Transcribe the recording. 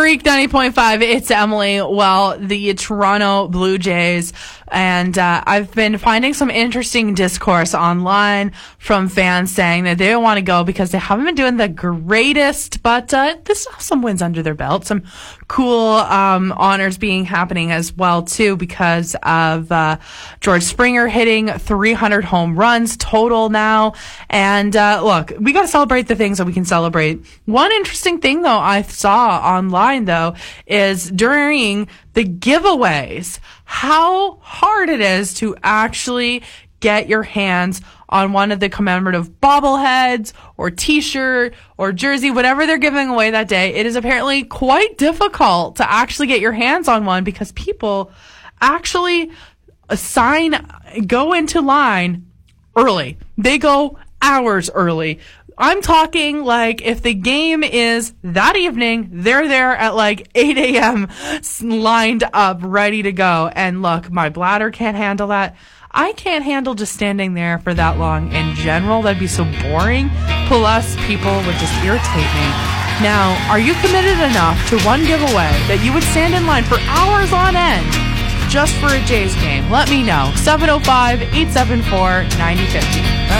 Freak 90.5, it's Emily. Well, the Toronto Blue Jays, and I've been finding some interesting discourse online from fans saying that they don't want to go because they haven't been doing the greatest, but they still have some wins under their belt, some cool honors happening as well too, because of George Springer hitting 300 home runs total now. And look, we got to celebrate the things that we can celebrate. One interesting thing though I saw online though is during the giveaways, how hard it is to actually get your hands on one of the commemorative bobbleheads or t-shirt or jersey, whatever they're giving away that day. It is apparently quite difficult to actually get your hands on one because people actually go into line early. They go hours early. I'm talking like if the game is that evening, they're there at like 8 a.m. lined up, ready to go. And look, my bladder can't handle that. I can't handle just standing there for that long in general. That'd be so boring. Plus, people would just irritate me. Now, are you committed enough to one giveaway that you would stand in line for hours on end just for a Jays game? Let me know. 705-874-9050.